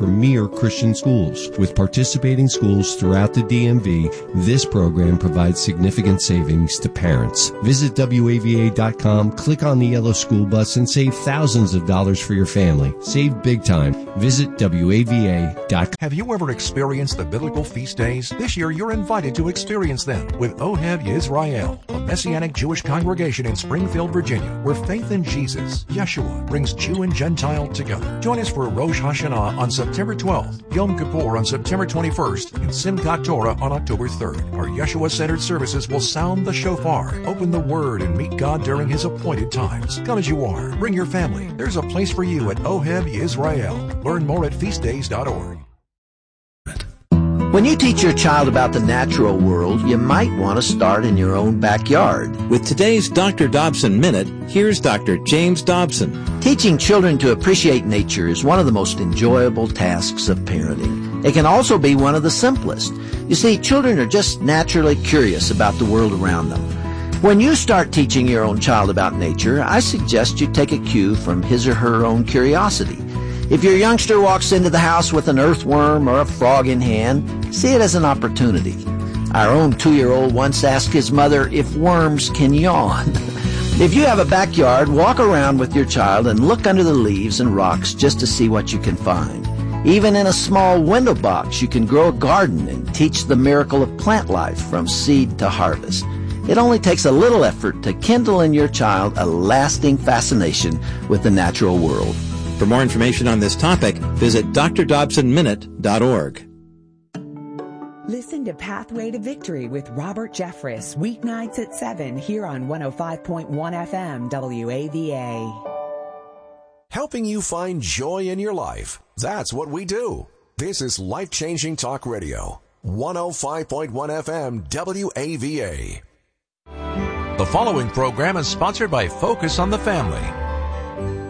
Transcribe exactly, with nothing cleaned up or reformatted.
premier Christian schools. With participating schools throughout the D M V, this program provides significant savings to parents. Visit W A V A dot com, click on the yellow school bus, and save thousands of dollars for your family. Save big time. Visit W A V A dot com. Have you ever experienced the biblical feast days? This year you're invited to experience them with Ohev Yisrael, a Messianic Jewish congregation in Springfield, Virginia, where faith in Jesus, Yeshua, brings Jew and Gentile together. Join us for Rosh Hashanah on September twelfth, Yom Kippur on September twenty-first, and Simchat Torah on October third. Our Yeshua-centered services will sound the shofar, open the Word, and meet God during His appointed times. Come as you are. Bring your family. There's a place for you at Ohev Yisrael. Learn more at feast days dot org. When you teach your child about the natural world, you might want to start in your own backyard. With today's Doctor Dobson Minute, here's Doctor James Dobson. Teaching children to appreciate nature is one of the most enjoyable tasks of parenting. It can also be one of the simplest. You see, children are just naturally curious about the world around them. When you start teaching your own child about nature, I suggest you take a cue from his or her own curiosity. If your youngster walks into the house with an earthworm or a frog in hand, see it as an opportunity. Our own two-year-old once asked his mother if worms can yawn. If you have a backyard, walk around with your child and look under the leaves and rocks just to see what you can find. Even in a small window box, you can grow a garden and teach the miracle of plant life from seed to harvest. It only takes a little effort to kindle in your child a lasting fascination with the natural world. For more information on this topic, visit D R Dobson Minute dot org. Listen to Pathway to Victory with Robert Jeffress, weeknights at seven here on one oh five point one F M W A V A. Helping you find joy in your life. That's what we do. This is Life-Changing Talk Radio, one oh five point one F M W A V A. The following program is sponsored by Focus on the Family.